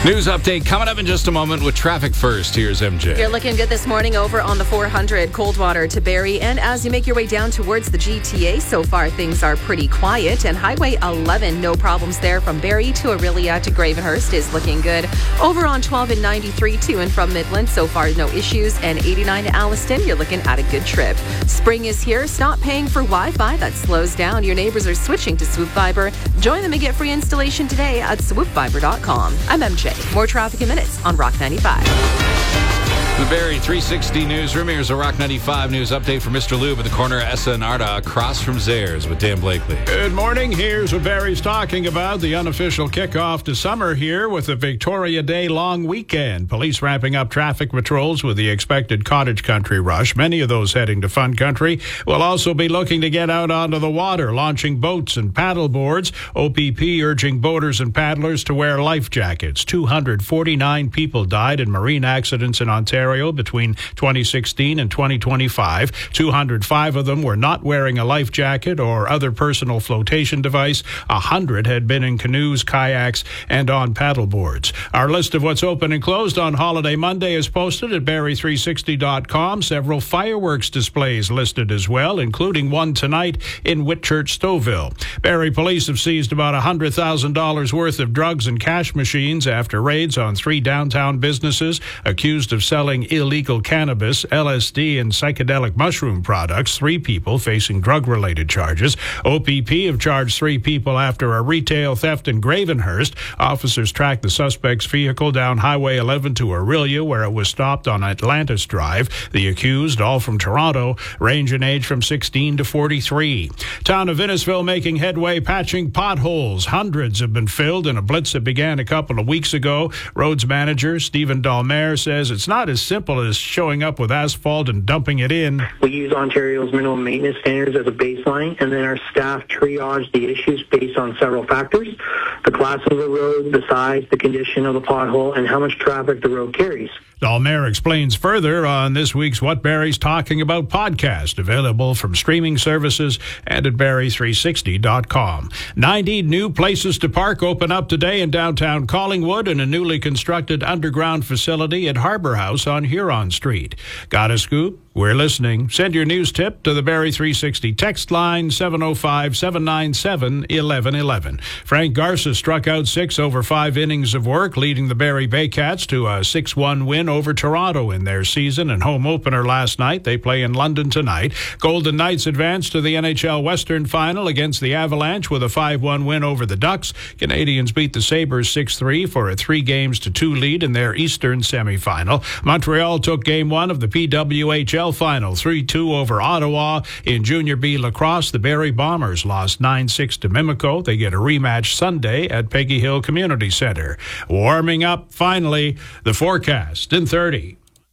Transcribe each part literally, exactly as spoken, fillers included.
News update coming up in just a moment with traffic first. Here's M J. You're looking good this morning over on the four hundred Coldwater to Barrie. And as you make your way down towards the G T A, so far things are pretty quiet. And Highway eleven, no problems there from Barrie to Aurelia to Gravenhurst is looking good. Over on twelve and ninety-three to and from Midland, so far no issues. And eighty-nine to Alliston, you're looking at a good trip. Spring is here. Stop paying for Wi-Fi. That slows down. Your neighbors are switching to Swoop Fiber. Join them and get free installation today at swoop fiber dot com. I'm M J. More traffic in minutes on Rock ninety-five. The Barrie three sixty Newsroom. Here's a Rock ninety-five news update from Mister Lube at the corner of Essa and Arda across from Zares with Dan Blakely. Good morning. Here's what Barrie's talking about. The unofficial kickoff to summer here with the Victoria Day long weekend. Police ramping up traffic patrols with the expected cottage country rush. Many of those heading to Fun Country will also be looking to get out onto the water, launching boats and paddle boards. O P P urging boaters and paddlers to wear life jackets. two hundred forty-nine people died in marine accidents in Ontario between twenty sixteen and twenty twenty-five. two hundred five of them were not wearing a life jacket or other personal flotation device. one hundred had been in canoes, kayaks, and on paddle boards. Our list of what's open and closed on Holiday Monday is posted at barrie three sixty dot com. Several fireworks displays listed as well, including one tonight in Whitchurch, Stouffville. Barrie police have seized about one hundred thousand dollars worth of drugs and cash machines after raids on three downtown businesses accused of selling illegal cannabis, L S D, and psychedelic mushroom products. Three people facing drug-related charges. O P P have charged three people after a retail theft in Gravenhurst. Officers tracked the suspect's vehicle down Highway eleven to Aurelia, where it was stopped on Atlantis Drive. The accused, all from Toronto, range in age from sixteen to forty-three. Town of Innisfil making headway patching potholes. Hundreds have been filled in a blitz that began a couple of weeks ago. Roads manager Stephen Dalmer says it's not as simple as showing up with asphalt and dumping it in. We use Ontario's minimum maintenance standards as a baseline, and then our staff triage the issues based on several factors: the class of the road, the size, the condition of the pothole, and how much traffic the road carries. Dalmer explains further on this week's What Barrie's Talking About podcast, available from streaming services and at barrie three sixty dot com. ninety new places to park open up today in downtown Collingwood and a newly constructed underground facility at Harbour House on Huron Street. Got a scoop? We're listening. Send your news tip to the Barrie three sixty text line seven oh five, seven nine seven, one one one one. Frank Garza struck out six over five innings of work, leading the Barrie Baycats to a six one win over Toronto in their season and home opener last night. They play in London tonight. Golden Knights advanced to the N H L Western Final against the Avalanche with a five one win over the Ducks. Canadians beat the Sabres six three for a three games to two lead in their Eastern semifinal. Montreal took game one of the P W H L Final three two over Ottawa. In Junior B lacrosse, the Barrie Bombers lost nine six to Mimico. They get a rematch Sunday at Peggy Hill Community Center. Warming up, finally, the forecast in thirty.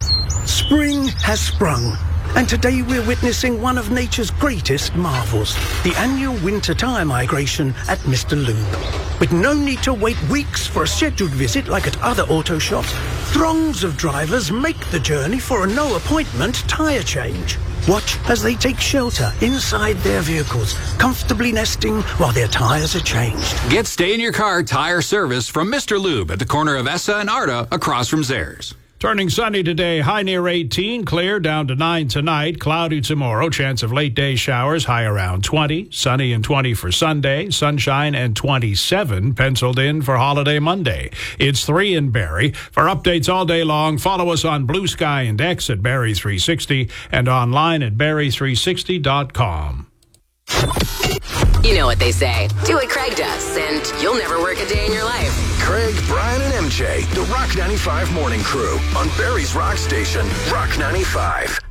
Spring has sprung, and today we're witnessing one of nature's greatest marvels, the annual winter tire migration at Mister Lube. With no need to wait weeks for a scheduled visit like at other auto shops, throngs of drivers make the journey for a no-appointment tire change. Watch as they take shelter inside their vehicles, comfortably nesting while their tires are changed. Get stay-in-your-car tire service from Mister Lube at the corner of Essa and Arda across from Zares. Turning sunny today, high near eighteen, clear down to nine tonight, cloudy tomorrow, chance of late day showers, high around twenty, sunny and twenty for Sunday, sunshine and twenty-seven penciled in for Holiday Monday. It's three in Barrie. For updates all day long, follow us on Blue Sky and X at Barrie three sixty and online at barrie three sixty dot com. You know what they say. Do what Craig does, and you'll never work a day in your life. Craig, Brian, and M J, the Rock ninety-five Morning Crew on Barrie's Rock Station, Rock ninety-five.